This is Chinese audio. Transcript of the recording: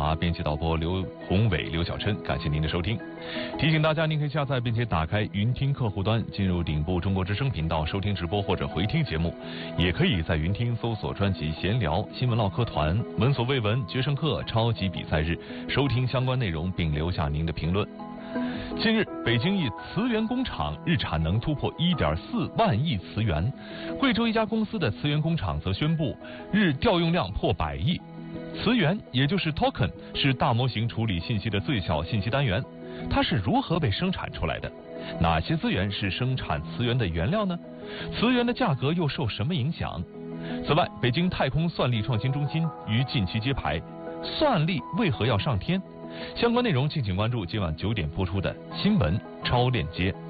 华，编辑导播刘宏伟、刘小琛，感谢您的收听。提醒大家，您可以下载并且打开云听客户端，进入顶部中国之声频道收听直播或者回听节目，也可以在云听搜索专辑闲聊、新闻唠嗑团、闻所未闻、决胜客、超级比赛日，收听相关内容并留下您的评论。近日，北京一磁源工厂日产能突破1.4万亿磁源，贵州一家公司的磁源工厂则宣布日调用量破100亿。磁源也就是 token 是大模型处理信息的最小信息单元，它是如何被生产出来的？哪些资源是生产磁源的原料呢？磁源的价格又受什么影响？此外，北京太空算力创新中心于近期揭牌，算力为何要上天？相关内容敬请关注今晚9点播出的新闻超链接。